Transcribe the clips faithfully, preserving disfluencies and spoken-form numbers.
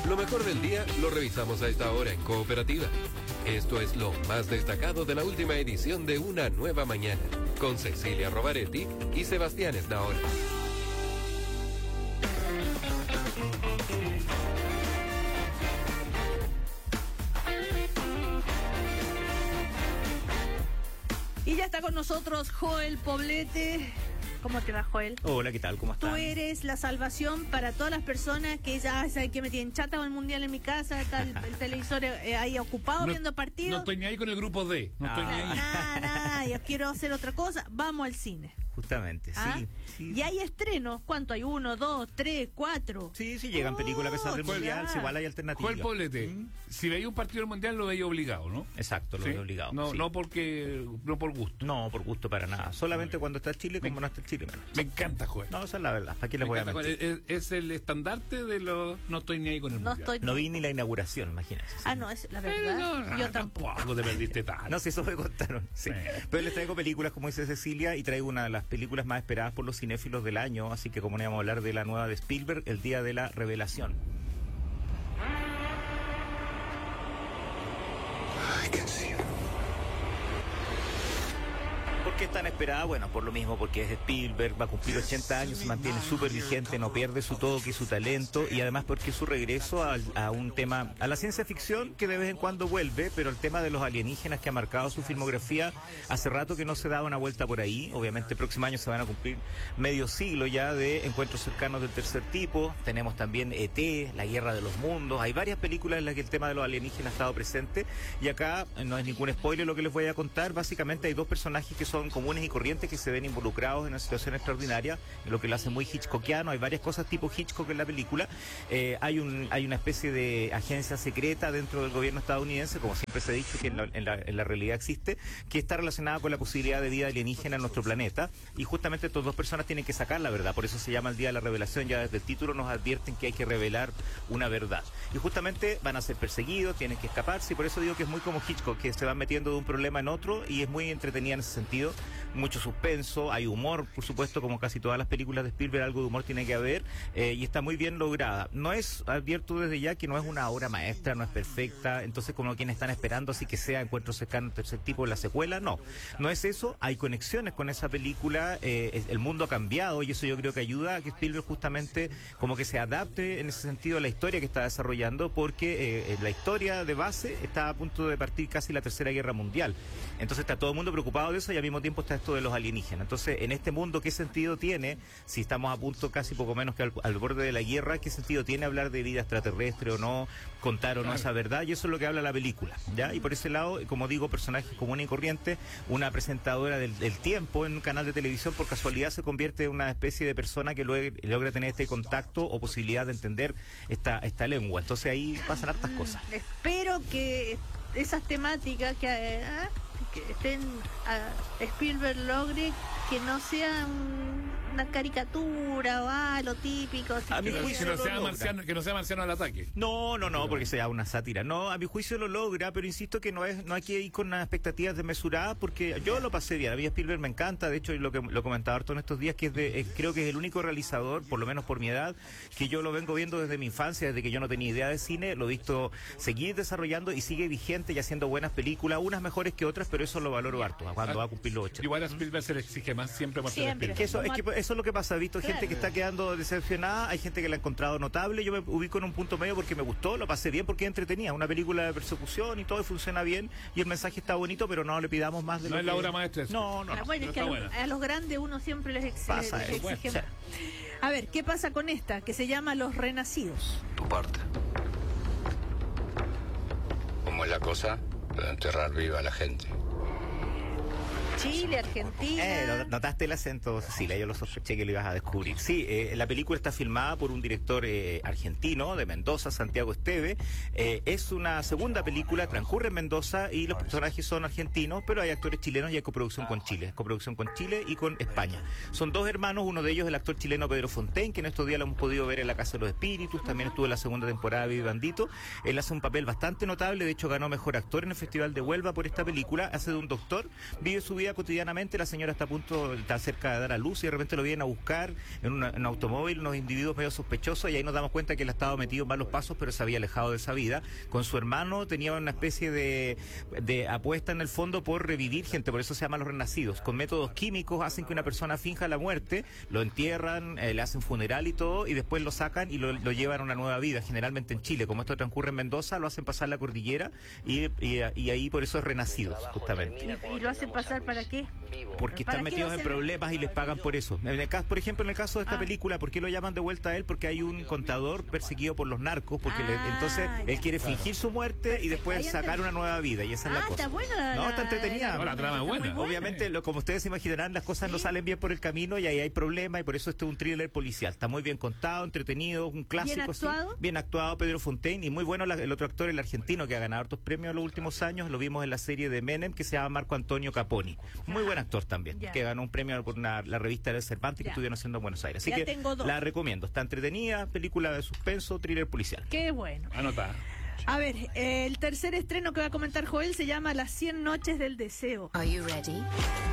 Lo mejor del día lo revisamos a esta hora en Cooperativa. Esto es lo más destacado de la última edición de Una Nueva Mañana, con Cecilia Rovaretti y Sebastián Esnaola. Y ya está con nosotros Joel Poblete. ¿Cómo te va, Joel? Hola, ¿qué tal? ¿Cómo estás? Tú eres la salvación para todas las personas que ya saben que me tienen chata con el mundial en mi casa, está el, el televisor eh, ahí ocupado no, viendo partidos. No estoy ni ahí con el grupo D. No Ah. estoy ni ahí. Nada, nada, yo quiero hacer otra cosa. Vamos al cine. Justamente, ¿Ah? sí, sí. Y hay estrenos. ¿Cuánto hay? Uno, dos, tres, cuatro. Sí, sí, llegan películas a pesar del Oh, mundial, ya. si igual hay alternativas. Joel Poblete, ¿Mm? si veía un partido del mundial lo veía obligado, ¿no? Exacto, lo ¿Sí? veo obligado. No, sí. no porque, no por gusto. No, por gusto para nada. Solamente cuando está Chile, como Me- no está Chile, menos. Me encanta, Joel. No, esa es la verdad. ¿Para qué les Me voy a encanta, mentir? Joel. Es, es el estandarte de los no estoy ni ahí con el No mundial. estoy. No vi ni la inauguración, imagínense. sí. Ah, no, es la Pero verdad. no, Yo tampoco. tampoco te perdiste tanto. No sé, eso me contaron. Sí. Sí. Pero les traigo películas, como dice Cecilia, y traigo una de las películas más esperadas por los cinéfilos del año. Así que, como no íbamos a hablar de la nueva de Spielberg, El Día de la Revelación. ¿Por qué es tan esperada? Bueno, por lo mismo, porque es de Spielberg, va a cumplir ochenta años, se mantiene súper vigente, no pierde su toque y su talento, y además porque es su regreso a, a un tema, a la ciencia ficción que de vez en cuando vuelve, pero el tema de los alienígenas que ha marcado su filmografía hace rato que no se daba una vuelta por ahí. Obviamente el próximo año se van a cumplir medio siglo ya de encuentros cercanos del tercer tipo. Tenemos también E T, La Guerra de los Mundos, hay varias películas en las que el tema de los alienígenas ha estado presente, y acá no es ningún spoiler lo que les voy a contar. Básicamente hay dos personajes que son comunes y corrientes que se ven involucrados en una situación extraordinaria, lo que lo hace muy hitchcockiano. Hay varias cosas tipo Hitchcock en la película. Eh, hay un hay una especie de agencia secreta dentro del gobierno estadounidense, como siempre se ha dicho que en la, en la, en la realidad existe, que está relacionada con la posibilidad de vida alienígena en nuestro planeta, y justamente estas dos personas tienen que sacar la verdad. Por eso se llama el Día de la Revelación. Ya desde el título nos advierten que hay que revelar una verdad, y justamente van a ser perseguidos, tienen que escaparse, y por eso digo que es muy como Hitchcock, que se van metiendo de un problema en otro, y es muy entretenida en ese sentido. Mucho suspenso, hay humor, por supuesto, como casi todas las películas de Spielberg, algo de humor tiene que haber, eh, y está muy bien lograda. No es, advierto desde ya que no es una obra maestra, no es perfecta, entonces como quienes están esperando así que sea Encuentros Cercanos tercer tipo, la secuela, no, no es eso. Hay conexiones con esa película, eh, el mundo ha cambiado, y eso yo creo que ayuda a que Spielberg justamente como que se adapte en ese sentido a la historia que está desarrollando, porque eh, la historia de base está a punto de partir casi la Tercera Guerra Mundial, entonces está todo el mundo preocupado de eso, y al mismo tiempo está esto de los alienígenas. Entonces, en este mundo, ¿qué sentido tiene, si estamos a punto casi poco menos que al, al borde de la guerra, qué sentido tiene hablar de vida extraterrestre o no, contar o no esa verdad? Y eso es lo que habla la película, ¿ya? Y por ese lado, como digo, personajes comunes y corrientes, una presentadora del, del tiempo en un canal de televisión, por casualidad se convierte en una especie de persona que logra, logra tener este contacto o posibilidad de entender esta, esta lengua. Entonces ahí pasan hartas cosas. Espero que esas temáticas que, eh, que estén a Spielberg logre que no sean una caricatura o ah, lo típico. así A mi que- juicio Que no, lo sea logra. marciano, que no sea marciano al ataque. No, no, no, porque sea una sátira. No, a mi juicio lo logra, pero insisto que no es, no hay que ir con unas expectativas desmesuradas, porque yo lo pasé bien. A mí Spielberg me encanta, de hecho lo que lo comentaba harto en estos días, que es de, eh, creo que es el único realizador, por lo menos por mi edad, que yo lo vengo viendo desde mi infancia, desde que yo no tenía idea de cine, lo he visto seguir desarrollando y sigue vigente y haciendo buenas películas, unas mejores que otras, pero eso lo valoro harto, cuando va a cumplir los ocho. Igual a Spielberg se le exige más siempre por ser Siempre. Spielberg. Que eso, es que eso es lo que pasa, he visto Claro. gente que está quedando decepcionada, hay gente que la ha encontrado notable, yo me ubico en un punto medio porque me gustó, lo pasé bien porque es entretenida, una película de persecución y todo y funciona bien, y el mensaje está bonito, pero no le pidamos más de No lo es que... la obra maestra eso. No, no, Ah, no. bueno, es que a Está los, buena. a los grandes uno siempre les, ex- Pasa les eso, exige bueno, más. A ver, ¿qué pasa con esta? Que se llama Los Renacidos. Tu parte. ¿Cómo es la cosa? Puedo enterrar viva a la gente. Chile, Argentina. Eh, no- notaste el acento, Cecilia, yo lo sospeché que lo ibas a descubrir. Sí, eh, la película está filmada por un director eh, argentino de Mendoza, Santiago Esteve. Eh, es una segunda película, transcurre en Mendoza y los personajes son argentinos, pero hay actores chilenos y hay coproducción con Chile. Coproducción con Chile y con España. Son dos hermanos, uno de ellos el actor chileno Pedro Fontaine, que en estos días lo hemos podido ver en La Casa de los Espíritus, también estuvo en la segunda temporada de Vivi Bandito. Él hace un papel bastante notable, de hecho ganó mejor actor en el Festival de Huelva por esta película, hace de un doctor, vive su vida vida cotidianamente, la señora está a punto, está cerca de dar a luz y de repente lo vienen a buscar en, una, en un automóvil, unos individuos medio sospechosos, y ahí nos damos cuenta que él estaba metido en malos pasos, pero se había alejado de esa vida. Con su hermano tenía una especie de, de apuesta en el fondo por revivir gente, por eso se llama Los Renacidos. Con métodos químicos hacen que una persona finja la muerte, lo entierran, eh, le hacen funeral y todo, y después lo sacan y lo, lo llevan a una nueva vida, generalmente en Chile. Como esto transcurre en Mendoza, lo hacen pasar la cordillera y, y, y ahí por eso es Renacidos, justamente. ¿Y, y lo hacen pasar para qué? Porque ¿Para están qué metidos lo en hacen? problemas y les pagan por eso. En el caso, por ejemplo, en el caso de esta Ah. película, ¿por qué lo llaman de vuelta a él? Porque hay un contador perseguido por los narcos, porque le- Ah, entonces ya. él quiere fingir su muerte y después Ahí sacar entendí. una nueva vida, y esa es la Ah, cosa. está buena. No, está entretenida. No, la trama es está muy buena. Obviamente, lo, como ustedes se imaginarán, las cosas no Sí. salen bien por el camino y ahí hay problemas, y por eso este es un thriller policial. Está muy bien contado, entretenido, un clásico. sí. actuado? Bien actuado, Pedro Fontaine, y muy bueno la- el otro actor, el argentino, que ha ganado hartos premios en los últimos años. Lo vimos en la serie de Menem, que se llama Marco Antonio Caponi. Muy buen actor también, Ya. que ganó un premio por una- la revista del Cervantes que Ya. estuvieron haciendo en Buenos Aires. Así Ya que tengo dos. la recomiendo. Está entretenida, película de suspenso, thriller policial. Qué bueno. Anota. A ver, eh, el tercer estreno que va a comentar Joel se llama Las cien noches del deseo. Are you ready? Then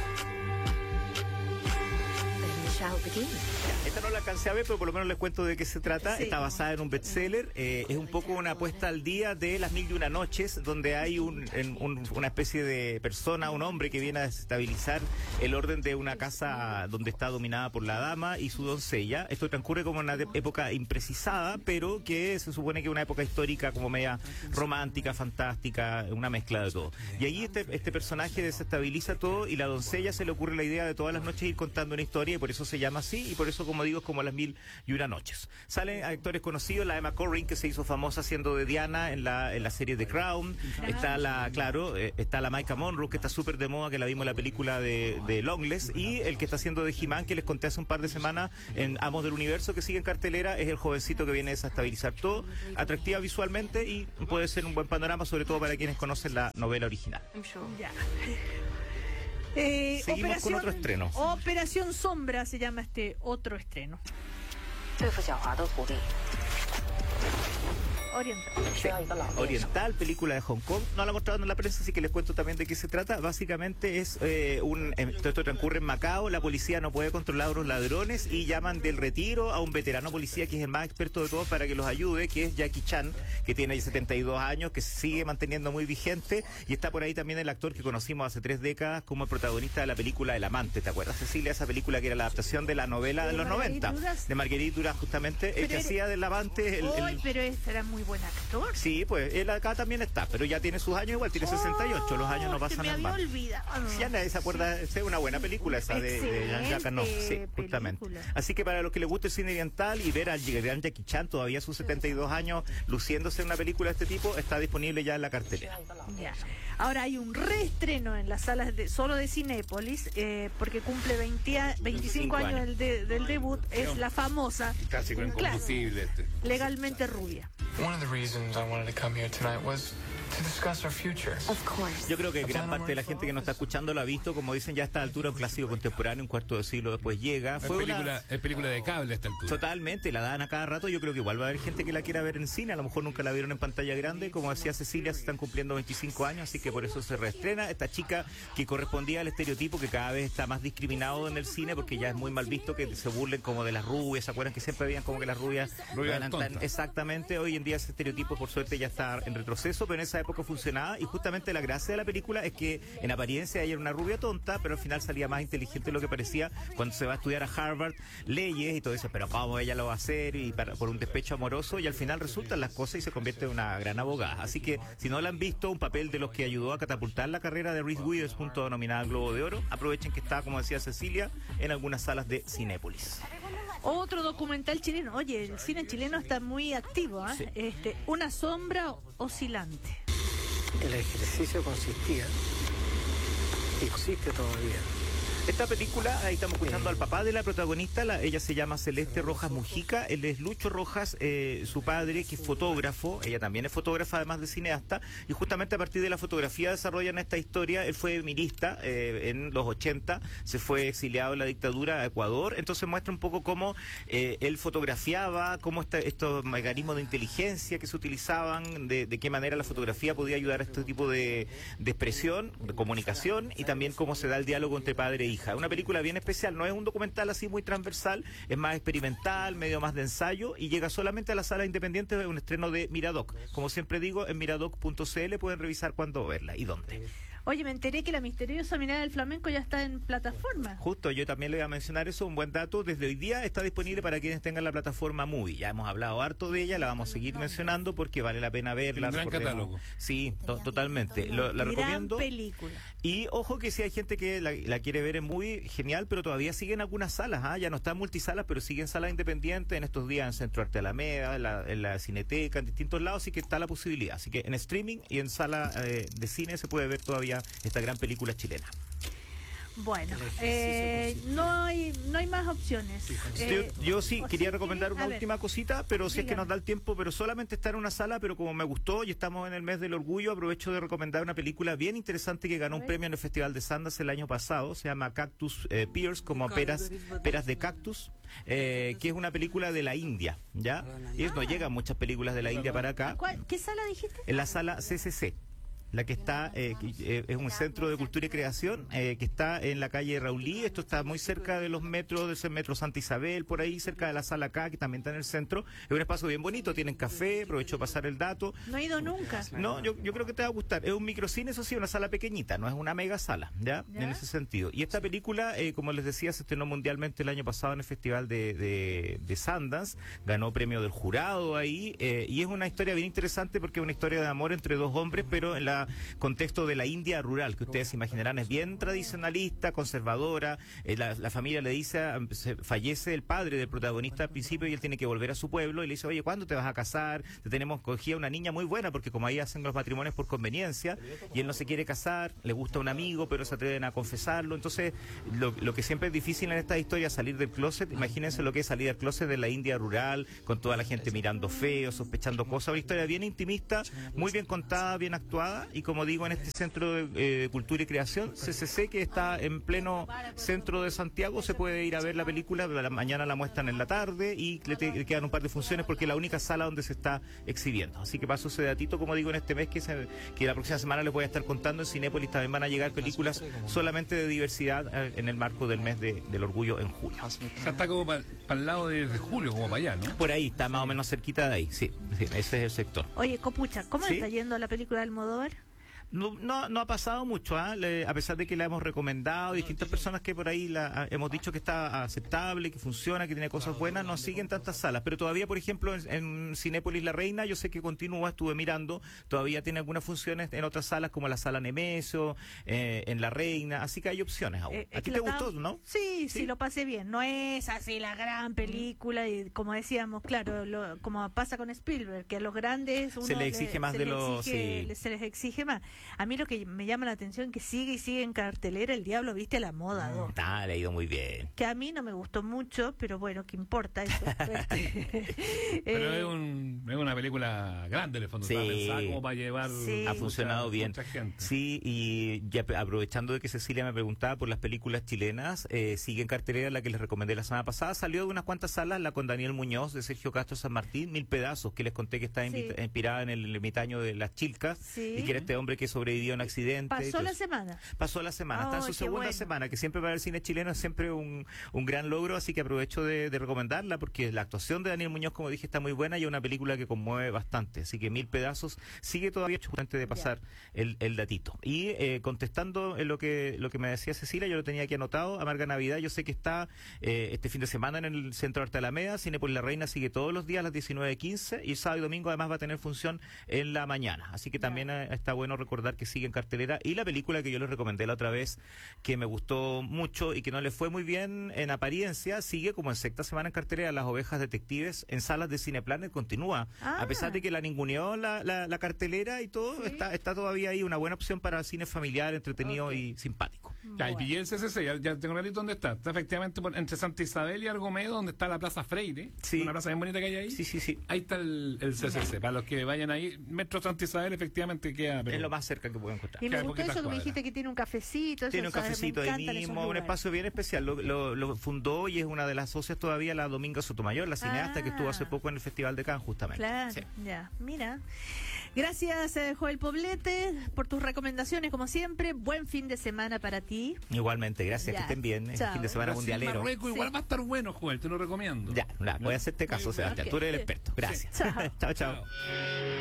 we shall begin. Esta no la alcancé a ver, pero por lo menos les cuento de qué se trata. Sí. Está basada en un bestseller. Eh, es un poco una apuesta al día de Las Mil y Una Noches, donde hay un, en- un- una especie de persona, un hombre que viene a desestabilizar el orden de una casa donde está dominada por la dama y su doncella. Esto transcurre como en una de- época imprecisada, pero que se supone que es una época histórica como media romántica, fantástica, una mezcla de todo. Y allí este, este personaje desestabiliza todo, y la doncella se le ocurre la idea de todas las noches ir contando una historia, y por eso se llama así, y por eso, como digo, es como Las Mil y Una Noches. Salen actores conocidos, la Emma Corrin, que se hizo famosa siendo de Diana en la, en la serie The Crown. Está la, claro, eh, está la Maika Monroe, que está súper de moda, que la vimos en la película de, de Longless, y el que está haciendo de He-Man, que les conté hace un par de semanas en Amos del Universo, que sigue en cartelera, es el jovencito que viene a desestabilizar todo, atractiva visualmente, y puede ser un buen panorama, sobre todo para quienes conocen la novela original. Ya. Eh, Seguimos con otro estreno. Operación Sombra se llama este otro estreno. 对付狡猾的狐狸 Oriental. 需要一个老猎手。 Oriental, película de Hong Kong. No la mostraron en la prensa, así que les cuento también de qué se trata. Básicamente es eh, un eh, todo esto transcurre en Macao. La policía no puede controlar a los ladrones y llaman del retiro a un veterano policía que es el más experto de todos para que los ayude, que es Jackie Chan, que tiene setenta y dos años, que se sigue manteniendo muy vigente, y está por ahí también el actor que conocimos hace tres décadas como el protagonista de la película El Amante. ¿Te acuerdas, Cecilia? Esa película que era la adaptación de la novela de, De los Marguerite noventa, Duras. de Marguerite Duras, justamente, el Pero que era- hacía del Amante. El, el- Ay, pero ese era muy buen actor. Sí, pues él acá también está, pero ya tiene sus años igual, tiene sesenta y ocho, los años no Oh, pasan se me en había vano. olvidado. Si ya nadie se acuerda, es una buena película esa de, de Jean-Jacques Annaud, sí, Excelente justamente. película. Así que para los que les gusta el cine oriental y ver al gran Jackie Chan todavía a sus setenta y dos años luciéndose en una película de este tipo, está disponible ya en la cartelera. Ya. Ahora hay un reestreno en las salas de solo de Cinépolis, eh, porque cumple veinte a- veinticinco años del, de- del debut. Es la famosa, Clásico un clásico, incombustible este. Legalmente Rubia. One of the reasons I wanted to come here tonight was to discuss our future. Of course. Yo creo que gran parte de la gente que nos está escuchando lo ha visto, como dicen ya a esta altura, un clásico contemporáneo, un cuarto de siglo después llega. Es Fue una- película, es película de cable a esta altura. Totalmente, la dan a cada rato. Yo creo que igual va a haber gente que la quiera ver en cine. A lo mejor nunca la vieron en pantalla grande. Como decía Cecilia, se están cumpliendo veinticinco años, así que por eso se reestrena. Esta chica que correspondía al estereotipo que cada vez está más discriminado en el cine, porque ya es muy mal visto que se burlen como de las rubias. ¿Se acuerdan que siempre habían como que las rubias Rubias eran tan- tontas. Exactamente. Hoy en día ese estereotipo, por suerte, ya está en retroceso, pero en esa época funcionaba. Y justamente la gracia de la película es que en apariencia ella era una rubia tonta, pero al final salía más inteligente de lo que parecía cuando se va a estudiar a Harvard leyes y todo eso. Pero cómo ella lo va a hacer, y para, por un despecho amoroso, y al final resultan las cosas y se convierte en una gran abogada. Así que si no la han visto, un papel de los que ayudó a catapultar la carrera de Reese Witherspoon, nominada al Globo de Oro, aprovechen que está, como decía Cecilia, en algunas salas de Cinépolis. Otro documental chileno. Oye, el cine chileno está muy activo, ¿eh? Sí. Este, Una sombra oscilante. El ejercicio consistía, y consiste todavía, Esta película, ahí estamos escuchando al papá de la protagonista, la, ella se llama Celeste Rojas Mujica, él es Lucho Rojas, eh, su padre que es fotógrafo, ella también es fotógrafa además de cineasta, y justamente a partir de la fotografía desarrollan esta historia. Él fue minista eh, en los ochenta, se fue exiliado en la dictadura a Ecuador, entonces muestra un poco cómo eh, él fotografiaba, cómo este, estos mecanismos de inteligencia que se utilizaban, de, de qué manera la fotografía podía ayudar a este tipo de, de expresión, de comunicación, y también cómo se da el diálogo entre padre e hija. Una película bien especial, no es un documental así muy transversal, es más experimental, medio más de ensayo, y llega solamente a la sala independiente de un estreno de Miradoc. Como siempre digo, en miradoc punto c l pueden revisar cuándo verla y dónde. Oye, me enteré que La misteriosa mirada del flamenco ya está en plataforma. Justo, yo también le voy a mencionar eso, un buen dato. Desde hoy día está disponible para quienes tengan la plataforma Movie. Ya hemos hablado harto de ella, la vamos a seguir mencionando porque vale la pena verla. Un gran catálogo. Sí, to totalmente. Lo, la Gran recomiendo. película. Y ojo que si hay gente que la, la quiere ver en Movie, genial, pero todavía siguen algunas salas. ¿ah? Ya no están multisalas, pero siguen salas independientes en estos días en Centro Arte Alameda, en la, en la Cineteca, en distintos lados, así que está la posibilidad. Así que en streaming y en sala eh, de cine se puede ver todavía esta gran película chilena. Bueno, eh, no hay no hay más opciones. Eh, yo, yo sí o quería sea, recomendar que- una a ver, última cosita, pero si es que dígame. nos da el tiempo, pero solamente está en una sala, pero como me gustó y estamos en el mes del orgullo, aprovecho de recomendar una película bien interesante que ganó A un ver. premio en el Festival de Sundance el año pasado, se llama Cactus eh, Pears, como peras peras de cactus, eh, que es una película de la India, ¿ya? Y no llegan muchas películas de la India para acá. ¿Cuál- ¿Qué sala dijiste? En la sala C C C, la que está, eh, que, eh, es un centro de cultura y creación eh, que está en la calle Raulí. Esto está muy cerca de los metros, de ese metro Santa Isabel, por ahí cerca de la sala K, que también está en el centro. Es un espacio bien bonito, tienen café, aprovecho de pasar el dato. No he ido nunca. No, yo, yo creo que te va a gustar. Es un microcine, eso sí, una sala pequeñita, no es una mega sala, ¿ya? ¿Ya? En ese sentido. Y esta película, eh, como les decía, se estrenó mundialmente el año pasado en el Festival de, de, de Sundance, ganó premio del jurado ahí, eh, y es una historia bien interesante porque es una historia de amor entre dos hombres, pero en la contexto de la India rural, que ustedes se imaginarán es bien tradicionalista, conservadora. Eh, la, la familia le dice, se fallece el padre del protagonista al principio y él tiene que volver a su pueblo y le dice, oye, ¿cuándo te vas a casar? Te tenemos cogida una niña muy buena, porque como ahí hacen los matrimonios por conveniencia, y él no se quiere casar, le gusta un amigo, pero se atreven a confesarlo. Entonces, lo, lo que siempre es difícil en esta historia es salir del closet. Imagínense lo que es salir del closet de la India rural, con toda la gente mirando feo, sospechando cosas. Una historia bien intimista, muy bien contada, bien actuada, y como digo, en este Centro de eh, Cultura y Creación, C C C, que está en pleno centro de Santiago, se puede ir a ver la película. La mañana la muestran en la tarde y le, te, le quedan un par de funciones porque es la única sala donde se está exhibiendo. Así que paso ese datito, como digo, en este mes que, se, que la próxima semana les voy a estar contando. En Cinépolis también van a llegar películas solamente de diversidad eh, en el marco del mes de, del orgullo en julio. O sea, está como para el lado de, de julio, como para allá, ¿no? Por ahí, está más o menos cerquita de ahí, sí, sí, ese es el sector. Oye, Copucha, ¿cómo ¿Sí? está yendo la película de Almodóvar? No, no, no ha pasado mucho, ¿ah? Le- a pesar de que la hemos recomendado, distintas personas que por ahí la, ah, hemos dicho que está aceptable, que funciona, que tiene cosas buenas, no siguen tantas salas. Pero todavía, por ejemplo, en, en Cinépolis La Reina, yo sé que continúa, estuve mirando, todavía tiene algunas funciones en otras salas como la Sala Nemesio, eh, en La Reina, así que hay opciones aún. Eh, ¿A es ti que te la gustó, estaban- no? Sí, sí, ¿Sí? lo pasé bien. No es así la gran película y como decíamos, claro, lo, como pasa con Spielberg, que a los grandes uno Se le exige más se de le los- exige- sí. le- se les exige más. A mí lo que me llama la atención que sigue y sigue en cartelera El Diablo Viste a la Moda dos. Ah, le ha ido muy bien. Que a mí no me gustó mucho, pero bueno, ¿qué importa eso? Este, Pero eh, es, un, es una película grande, en el fondo. Sí. Está pensada como para llevar. Sí. Ha mucha- funcionado bien. mucha gente. Sí, y ya pe- aprovechando de que Cecilia me preguntaba por las películas chilenas, eh, sigue en cartelera la que les recomendé la semana pasada. Salió de unas cuantas salas, la con Daniel Muñoz, de Sergio Castro San Martín, Mil Pedazos, que les conté que está Sí. invi- inspirada en el ermitaño de Las Chilcas, Sí. y que era este hombre que sobrevivió a un accidente. y pasó todo la eso. semana. Pasó la semana, está en Ay, su qué segunda bueno. semana, que siempre para el cine chileno es siempre un, un gran logro, así que aprovecho de, de recomendarla porque la actuación de Daniel Muñoz, como dije, está muy buena y es una película que conmueve bastante, así que Mil Pedazos sigue todavía antes de pasar el, el datito. Y eh, contestando en lo que lo que me decía Cecilia, yo lo tenía aquí anotado, Amarga Navidad, yo sé que está eh, este fin de semana en el Centro Arte Alameda, Cinépolis La Reina sigue todos los días a las diecinueve quince y sábado y domingo además va a tener función en la mañana, así que también eh, está bueno recordar que sigue en cartelera. Y la película que yo les recomendé la otra vez, que me gustó mucho y que no le fue muy bien en apariencia, sigue como en sexta semana en cartelera, Las Ovejas Detectives, en salas de Cineplanet continúa, Ah. a pesar de que la ninguneó la, la, la cartelera y todo, Sí. está, está todavía ahí una buena opción para cine familiar, entretenido y simpático. Ya, y Bueno. pillé el C C C, ya, ya tengo clarito dónde está. Está efectivamente por- entre Santa Isabel y Argomedo, donde está la Plaza Freire. Sí. Una plaza bien bonita que hay ahí. Sí, sí, sí. Ahí está el, el C C C. Para los que vayan ahí, Metro Santa Isabel efectivamente queda. pero- Es lo más cerca que puedo encontrar. Y me Quedan gustó poquitas eso que me cuadras. dijiste que tiene un cafecito. Tiene un eso, ¿sabes? Me cafecito ahí encantan esos mismo, un lugares. espacio bien especial. Lo, lo- lo fundó y es una de las socias todavía, la Dominga Sotomayor, la cineasta Ah. que estuvo hace poco en el Festival de Cannes, justamente. Claro, Sí. ya, mira. Gracias, eh, Joel Poblete, por tus recomendaciones, como siempre. Buen fin de semana para ti. Igualmente, gracias, Ya. que estén bien. Es Chao. fin de semana Brasil, mundialero. Marruecos igual Sí. va a estar bueno, Joel, te lo recomiendo. Ya, ya, voy a hacerte caso, Sebastián. Ok. Tú eres el experto. Gracias. Chao. chao. chao. Chao.